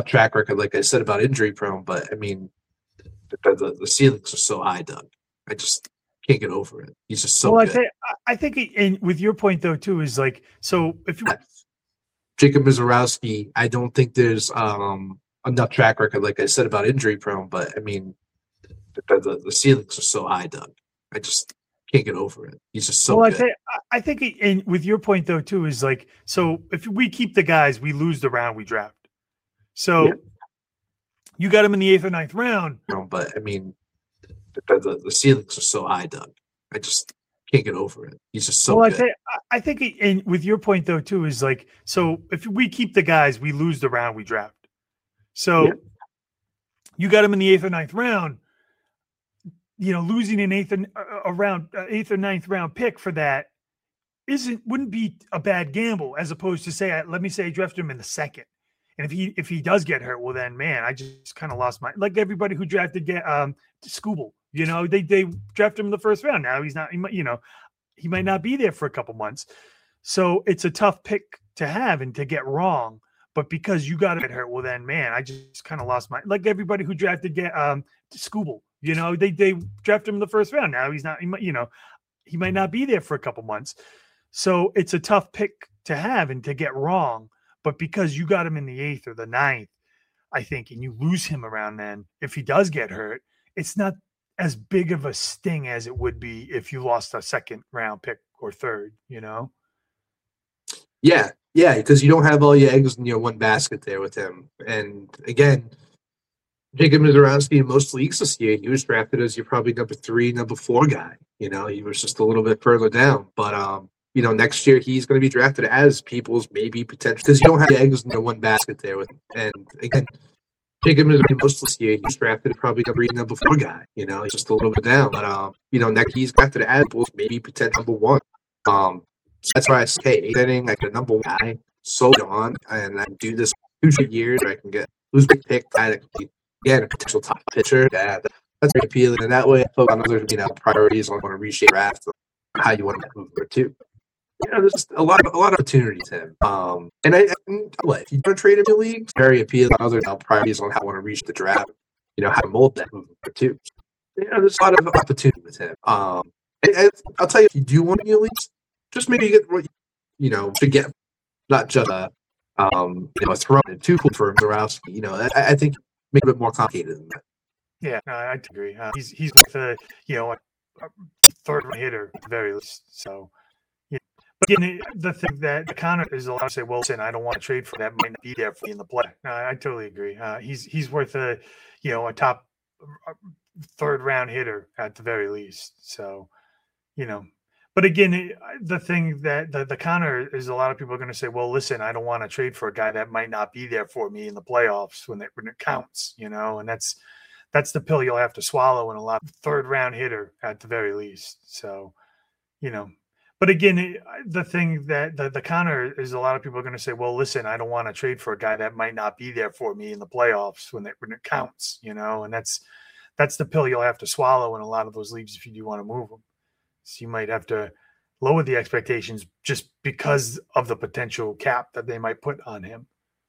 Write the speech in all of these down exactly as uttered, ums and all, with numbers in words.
track record, like I said, about injury prone, but I mean, the, the, the ceilings are so high, Doug. I just can't get over it. He's just so well, good. I think, I think, he, and with your point though too, is like, so if you Jacob Mizorowski, I don't think there's um, enough track record, like I said, about injury prone, but I mean, the, the, the ceilings are so high, Doug. I just can't get over it. He's just so well, good. I think, I think, he, and with your point though too, is like, so if we keep the guys, we lose the round we draft. So Yeah. you got him in the eighth or ninth round. No, but I mean, the, the, the ceilings are so high, Doug. I just can't get over it. He's just so well, good. I think, I think, he, and with your point though too, is like, so if we keep the guys, we lose the round we draft. So Yeah. you got him in the eighth or ninth round. You know, losing an eighth and a round, uh, eighth or ninth round pick for that isn't wouldn't be a bad gamble, as opposed to say, let me say I drafted him in the second, and if he if he does get hurt, well then, man, I just kind of lost my like everybody who drafted um Scooble. You know, they they drafted him in the first round. Now he's not, he might, you know, he might not be there for a couple months, so it's a tough pick to have and to get wrong. But because you got to get hurt, well then, man, I just kind of lost my like everybody who drafted um Scooble. You know, they they drafted him in the first round. Now he's not, he might, you know, he might not be there for a couple months. So it's a tough pick to have and to get wrong. But because you got him in the eighth or the ninth, I think, and you lose him around then, if he does get hurt, it's not as big of a sting as it would be if you lost a second round pick or third, you know? Yeah, yeah, because you don't have all your eggs in your one basket there with him. And again, Jacob Mizorowski in most leagues this year, he was drafted as your probably number three, number four guy. You know, he was just a little bit further down. But, um, you know, next year he's going to be drafted as people's maybe potential, because you don't have eggs in your one basket there with him. And again, Jacob Mizorowski most this year, he was drafted as probably number three, number four guy. You know, he's just a little bit down. But, um, you know, next he's drafted as people's maybe potential number one. Um, so that's why I say, hey, eighth inning, like a number one guy, so on, and I do this two straight years where I can get who's big pick, guy that can be, again, a potential top pitcher. Yeah, that's very appealing. And that way, I put on other, you know, priorities on want to reshape draft, how you want to move there too. You know, there's just a lot of a lot of opportunities to him. Um, and I, and what if you don't trade him in the league, very appealing. Other you know, priorities on how I want to reach the draft. You know, how to mold that movement too. You know, there's a lot of opportunity with him. Um, and, and I'll tell you, if you do want to be in leagues, just maybe get what you know to get, not just a um, you know, a throw in too cool for Mizorowski. You know, I, I think make it a bit more complicated than that. Yeah, no, I agree. Uh, he's he's with a you know a, a third hitter at the very least. So, yeah. But again, the thing that the Connor is allowed to say, well, listen, I don't want to trade for that. Might not be there for you in the play. No, I, I totally agree. Uh, he's he's worth a you know a top a third round hitter at the very least. So, you know. But again, the thing that the, the counter is, a lot of people are going to say, well, listen, I don't want to trade for a guy that might not be there for me in the playoffs when it, when it counts, you know, and that's, that's the pill you'll have to swallow in a lot. Third round hitter at the very least. So, you know, but again, the thing that the, the counter is, a lot of people are going to say, well, listen, I don't want to trade for a guy that might not be there for me in the playoffs when it, when it counts, you know, and that's, that's the pill you'll have to swallow in a lot of those leagues if you do want to move them. So you might have to lower the expectations just because of the potential cap that they might put on him.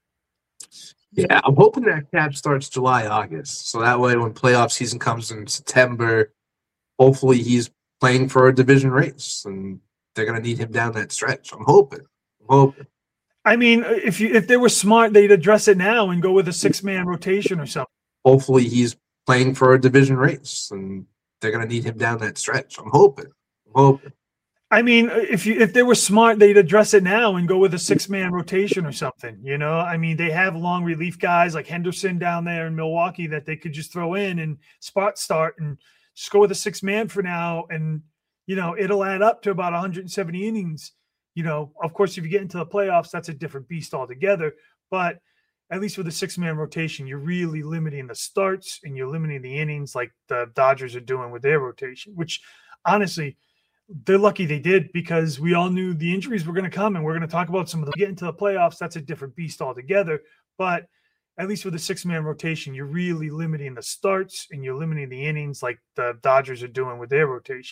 Yeah, I'm hoping that cap starts July, August. So that way when playoff season comes in September, hopefully he's playing for a division race and they're going to need him down that stretch. I'm hoping. I'm hoping. I mean, if you if they were smart, they'd address it now and go with a six-man rotation or something. Hopefully he's playing for a division race and they're going to need him down that stretch. I'm hoping. Hoping. I mean, if you if they were smart, they'd address it now and go with a six-man rotation or something. You know, I mean, they have long relief guys like Henderson down there in Milwaukee that they could just throw in and spot start and just go with a six-man for now. And, you know, it'll add up to about one hundred seventy innings. You know, of course, if you get into the playoffs, that's a different beast altogether. But at least with a six-man rotation, you're really limiting the starts and you're limiting the innings like the Dodgers are doing with their rotation, which honestly – they're lucky they did, because we all knew the injuries were going to come, and we're going to talk about some of them. Get into the playoffs, that's a different beast altogether. But at least with a six-man rotation, you're really limiting the starts and you're limiting the innings like the Dodgers are doing with their rotation.